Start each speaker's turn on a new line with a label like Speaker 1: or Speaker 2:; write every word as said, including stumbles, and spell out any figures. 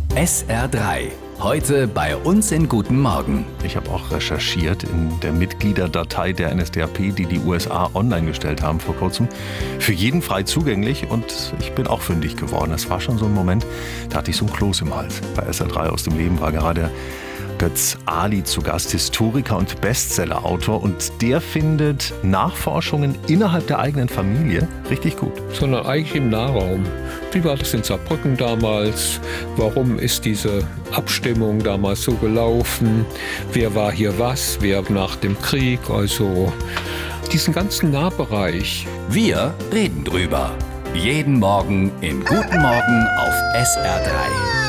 Speaker 1: S R drei. Heute bei uns in Guten Morgen.
Speaker 2: Ich habe auch recherchiert in der Mitgliederdatei der N S D A P, die die U S A online gestellt haben vor kurzem. Für jeden frei zugänglich und ich bin auch fündig geworden. Es war schon so ein Moment, da hatte ich so ein Kloß im Hals. Bei S R drei aus dem Leben war gerade Götz Ali zu Gast, Historiker und Bestsellerautor. Und der findet Nachforschungen innerhalb der eigenen Familie richtig gut.
Speaker 3: Sondern eigentlich im Nahraum. Wie war das in Saarbrücken damals? Warum ist diese Abstimmung damals so gelaufen? Wer war hier was? Wer nach dem Krieg? Also diesen ganzen Nahbereich.
Speaker 1: Wir reden drüber. Jeden Morgen in Guten Morgen auf S R drei.